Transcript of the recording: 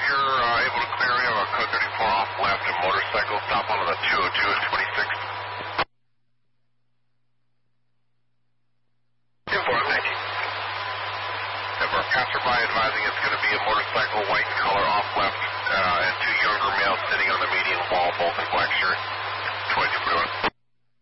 you're able to clear, we have a code 34 off left and motorcycle stop on the 202 and 26. 10-4, thank you. And for a passerby advising it's going to be a motorcycle, white in color, off left, and two younger males sitting on the median wall, both in black shirts. 22